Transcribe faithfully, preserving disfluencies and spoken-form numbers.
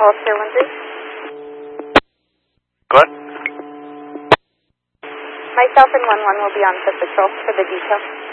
Officer one three. Go ahead. Myself and one one will be on foot patrol for the detail.